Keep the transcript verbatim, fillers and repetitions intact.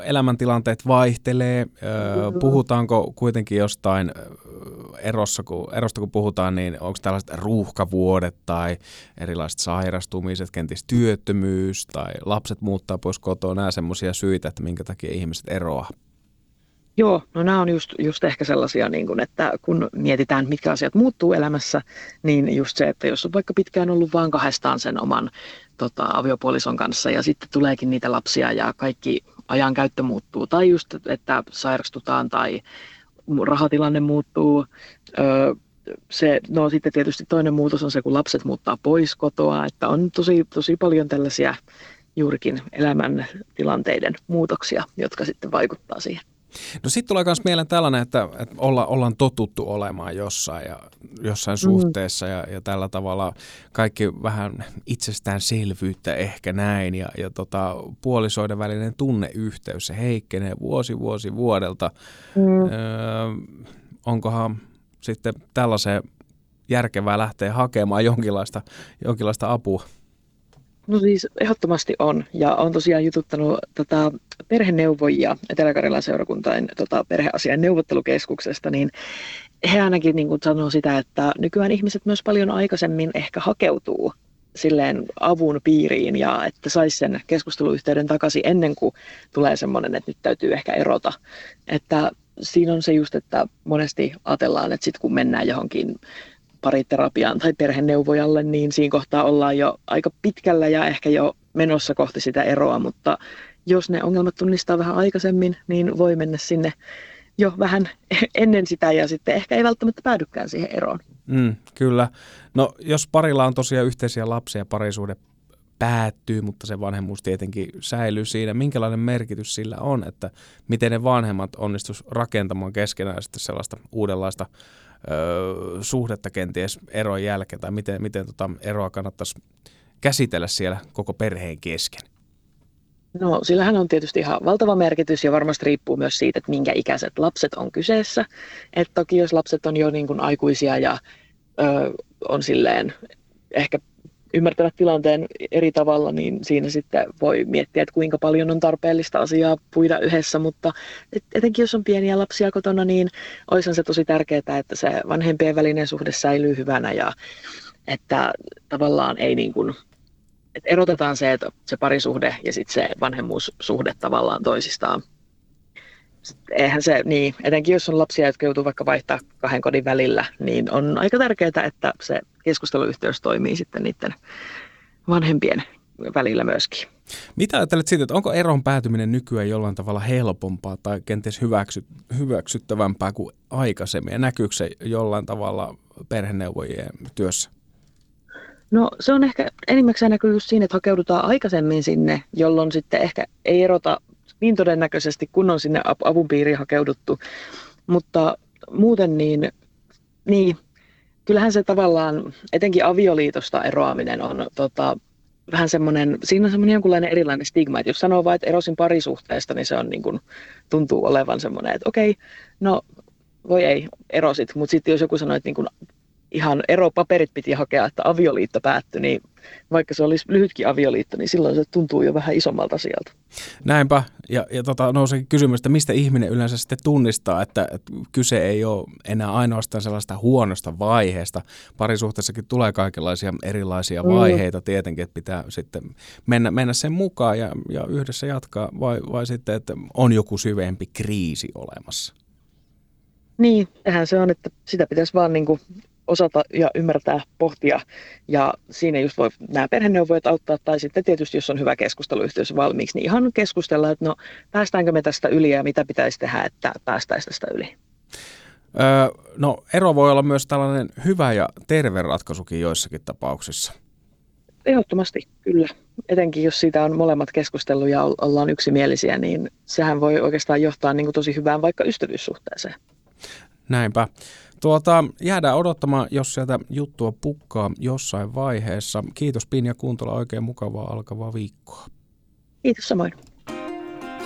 elämäntilanteet vaihtelee. Puhutaanko kuitenkin jostain erossa, kun, erosta kun puhutaan, niin onko tällaiset ruuhkavuodet tai erilaiset sairastumiset, kenties työttömyys tai lapset muuttaa pois kotoa, nämä semmoisia syitä, että minkä takia ihmiset eroaa? Joo, no nämä on just, just ehkä sellaisia, niin kuin, että kun mietitään, mitkä asiat muuttuu elämässä, niin just se, että jos on vaikka pitkään ollut vaan kahdestaan sen oman tota, aviopuolison kanssa ja sitten tuleekin niitä lapsia ja kaikki ajankäyttö muuttuu, tai just, että sairastutaan tai rahatilanne muuttuu. Öö, se, no sitten tietysti toinen muutos on se, kun lapset muuttaa pois kotoa, että on tosi, tosi paljon tällaisia juurikin elämäntilanteiden muutoksia, jotka sitten vaikuttaa siihen. No sitten tulee myös mieleen tällainen, että, että olla, ollaan totuttu olemaan jossain, ja, jossain suhteessa ja, ja tällä tavalla kaikki vähän itsestäänselvyyttä ehkä näin ja, ja tota, puolisoiden välinen tunneyhteys, se heikkenee vuosi vuosi vuodelta. Mm. Öö, onkohan sitten tällaiseen järkevää lähteä hakemaan jonkinlaista, jonkinlaista apua? No siis ehdottomasti on, ja olen tosiaan jututtanut tota, perheneuvojia Etelä-Karjalan seurakuntain tota, perheasian neuvottelukeskuksesta, niin he ainakin niin kuin sanoo sitä, että nykyään ihmiset myös paljon aikaisemmin ehkä hakeutuu silleen avun piiriin ja että saisi sen keskusteluyhteyden takaisin ennen kuin tulee semmoinen, että nyt täytyy ehkä erota. Että siinä on se just, että monesti ajatellaan, että sitten kun mennään johonkin pariterapiaan tai perheneuvojalle, niin siinä kohtaa ollaan jo aika pitkällä ja ehkä jo menossa kohti sitä eroa, mutta jos ne ongelmat tunnistaa vähän aikaisemmin, niin voi mennä sinne jo vähän ennen sitä ja sitten ehkä ei välttämättä päädykään siihen eroon. Mm, kyllä. No jos parilla on tosiaan yhteisiä lapsia, parisuhde päättyy, mutta se vanhemmuus tietenkin säilyy siinä. Minkälainen merkitys sillä on, että miten ne vanhemmat onnistus rakentamaan keskenään sitten sellaista uudenlaista Öö, suhdetta kenties eron jälkeen, tai miten, miten tota eroa kannattaisi käsitellä siellä koko perheen kesken? No sillähän on tietysti ihan valtava merkitys ja varmasti riippuu myös siitä, että minkä ikäiset lapset on kyseessä. Että toki jos lapset on jo niin kuin aikuisia ja ö, on silleen ehkä ymmärtävät tilanteen eri tavalla, niin siinä sitten voi miettiä, että kuinka paljon on tarpeellista asiaa puida yhdessä, mutta etenkin jos on pieniä lapsia kotona, niin olisi se tosi tärkeää, että se vanhempien välinen suhde säilyy hyvänä ja että tavallaan ei niin kuin, että erotetaan se, että se parisuhde ja sitten se vanhemmuussuhde tavallaan toisistaan. Eihän se, niin, etenkin jos on lapsia, jotka joutuu vaikka vaihtaa kahden kodin välillä, niin on aika tärkeää, että se keskusteluyhteys toimii sitten niiden vanhempien välillä myöskin. Mitä ajattelet siitä, että onko eron päätyminen nykyään jollain tavalla helpompaa tai kenties hyväksy, hyväksyttävämpää kuin aikaisemmin? Ja näkyykö se jollain tavalla perheneuvojien työssä? No se on ehkä enimmäkseen näkyy just siinä, että hakeudutaan aikaisemmin sinne, jolloin sitten ehkä ei erota niin todennäköisesti, kun on sinne avun piiriin hakeuduttu, mutta muuten niin, niin kyllähän se tavallaan, etenkin avioliitosta eroaminen on tota, vähän semmoinen, siinä on semmoinen jonkunlainen erilainen stigma, että jos sanoo vain, että erosin parisuhteesta, niin se on niin kuin, tuntuu olevan semmoinen, että okei, no voi ei, erosit, mutta sitten jos joku sanoo, että niin kuin, ihan eropaperit piti hakea, että avioliitto päättyi, niin vaikka se olisi lyhytkin avioliitto, niin silloin se tuntuu jo vähän isommalta sieltä. Näinpä, ja, ja tota, nousi kysymys, että mistä ihminen yleensä sitten tunnistaa, että, että kyse ei ole enää ainoastaan sellaista huonosta vaiheesta. Parisuhteessakin tulee kaikenlaisia erilaisia vaiheita mm. tietenkin, että pitää sitten mennä, mennä sen mukaan ja, ja yhdessä jatkaa, vai, vai sitten, että on joku syvempi kriisi olemassa? Niin, tähän se on, että sitä pitäisi vaan niin kuin osata ja ymmärtää, pohtia ja siinä just voi nämä perheneuvojat auttaa tai sitten tietysti jos on hyvä keskusteluyhteys valmiiksi, niin ihan keskustella, että no päästäänkö me tästä yli ja mitä pitäisi tehdä, että päästäisiin tästä yli. Öö, no ero voi olla myös tällainen hyvä ja terve ratkaisukin joissakin tapauksissa. Ehdottomasti, kyllä. Etenkin jos siitä on molemmat keskustellut ja ollaan yksimielisiä, niin sehän voi oikeastaan johtaa niin kuin tosi hyvään vaikka ystävyyssuhteeseen. Näinpä. Tuota, jäädään odottamaan, jos sieltä juttua pukkaa jossain vaiheessa. Kiitos Pinja Kuntola, oikein mukavaa alkavaa viikkoa. Kiitos samoin.